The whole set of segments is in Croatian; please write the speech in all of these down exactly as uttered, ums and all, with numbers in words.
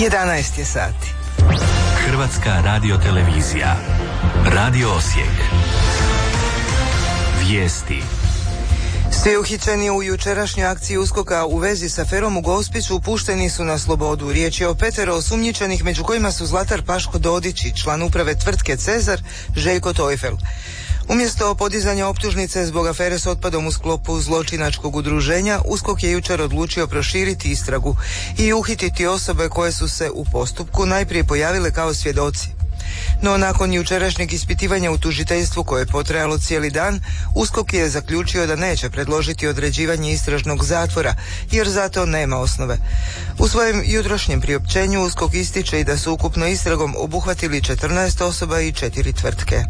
jedanaest je sati. Hrvatska radiotelevizija. Radio Osijek. Vijesti. Svi uhićeni u jučerašnjoj akciji USKOK-a u vezi s aferom u Gospiću pušteni su na slobodu. Riječ je o petero osumnjičenih, među kojima su Zlatar Paško Dodić i član uprave tvrtke Cezar Željko Tojfel. Umjesto podizanja optužnice zbog afere s otpadom u sklopu zločinačkog udruženja, USKOK je jučer odlučio proširiti istragu i uhititi osobe koje su se u postupku najprije pojavile kao svjedoci. No nakon jučerašnjeg ispitivanja u tužiteljstvu koje je potrajalo cijeli dan, USKOK je zaključio da neće predložiti određivanje istražnog zatvora, jer za to nema osnove. U svojem jutrošnjem priopćenju USKOK ističe i da su ukupno istragom obuhvatili četrnaest osoba i četiri tvrtke.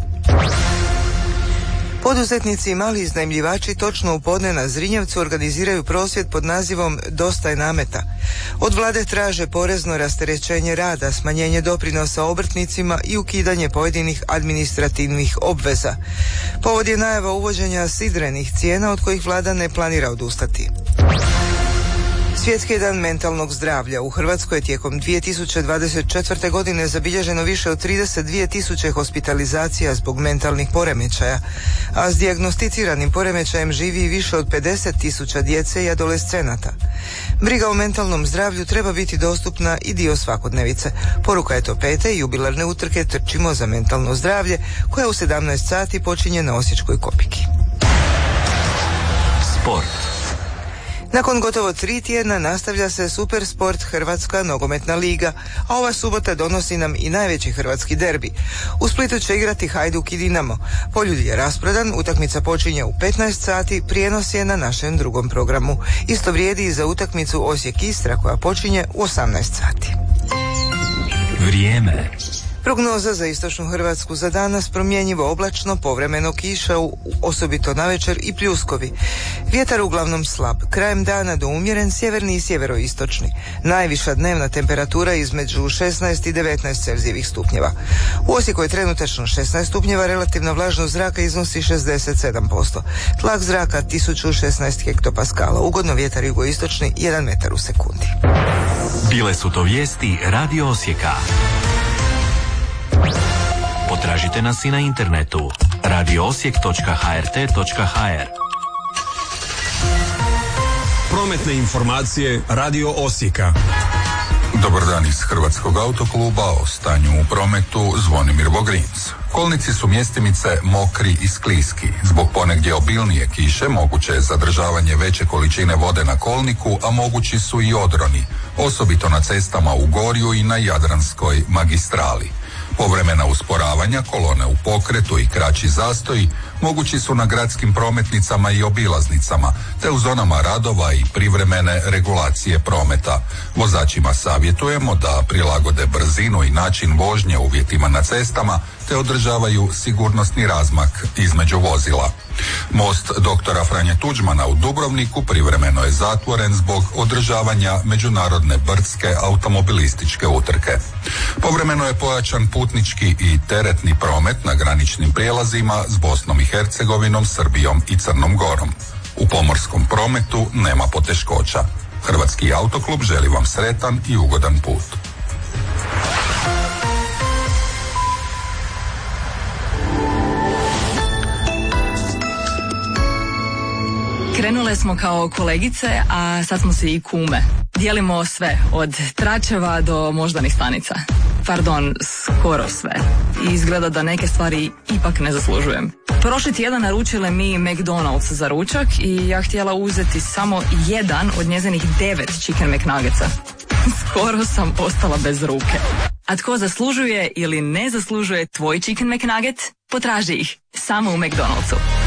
Poduzetnici i mali iznajmljivači točno u podne na Zrinjevcu organiziraju prosvjed pod nazivom Dosta je nameta. Od vlade traže porezno rasterećenje rada, smanjenje doprinosa obrtnicima i ukidanje pojedinih administrativnih obveza. Povod je najava uvođenja sidrenih cijena od kojih vlada ne planira odustati. Svjetski dan mentalnog zdravlja. U Hrvatskoj je tijekom dvije tisuće dvadeset četvrte. godine zabilježeno više od trideset dvije tisuće hospitalizacija zbog mentalnih poremećaja, a s dijagnosticiranim poremećajem živi i više od pedeset tisuća djece i adolescenata. Briga o mentalnom zdravlju treba biti dostupna i dio svakodnevice. Poruka je to pete i jubilarne utrke Trčimo za mentalno zdravlje, koja u sedamnaest sati počinje na Osječkoj Kopiki. Sport. Nakon gotovo tri tjedna nastavlja se Super Sport Hrvatska nogometna liga, a ova subota donosi nam i najveći hrvatski derbi. U Splitu će igrati Hajduk i Dinamo. Poljud je rasprodan, utakmica počinje u petnaest sati, prijenos je na našem drugom programu. Isto vrijedi i za utakmicu Osijek Istra koja počinje u osamnaest sati. Vrijeme. Prognoza za istočnu Hrvatsku za danas: promjenjivo oblačno, povremeno kiša, osobito navečer i pljuskovi. Vjetar uglavnom slab, krajem dana do umjeren sjeverni i sjeveroistočni. Najviša dnevna temperatura između šesnaest i devetnaest Celzijevih stupnjeva. U Osijeku je trenutačno šesnaest stupnjeva, relativna vlažnost zraka iznosi šezdeset sedam posto. Tlak zraka tisuću šesnaest hektopaskala. Ugodno vjetar jugoistočni jedan metar u sekundi. Bile su to vijesti Radio Osijeka. Potražite nas i na internetu radio osijek točka ha er te točka ha er. Prometne informacije Radio Osijeka. Dobar dan iz Hrvatskog autokluba. O stanju u prometu Zvonimir Vogrinc. Kolnici su mjestimice mokri i skliski. Zbog ponegdje obilnije kiše moguće je zadržavanje veće količine vode na kolniku, a mogući su i odroni, osobito na cestama u Gorju i na Jadranskoj magistrali. Povremena usporavanja, kolone u pokretu i kraći zastoji mogući su na gradskim prometnicama i obilaznicama, te u zonama radova i privremene regulacije prometa. Vozačima savjetujemo da prilagode brzinu i način vožnje uvjetima na cestama, te održavaju sigurnosni razmak između vozila. Most doktora Franje Tuđmana u Dubrovniku privremeno je zatvoren zbog održavanja međunarodne brdske automobilističke utrke. Povremeno je pojačan putnički i teretni promet na graničnim prijelazima s Bosnom i Hercegovinom, Srbijom i Crnom Gorom. U pomorskom prometu nema poteškoća. Hrvatski autoklub želi vam sretan i ugodan put. Krenule smo kao kolegice, a sad smo se i kume. Dijelimo sve, od tračeva do moždanih stanica. Pardon, skoro sve. I izgleda da neke stvari ipak ne zaslužujem. Prošli tjedan naručile mi McDonald's za ručak i ja htjela uzeti samo jedan od njezinih devet chicken McNuggetsa. Skoro sam ostala bez ruke. A tko zaslužuje ili ne zaslužuje tvoj chicken McNugget? Potraži ih samo u McDonald'su.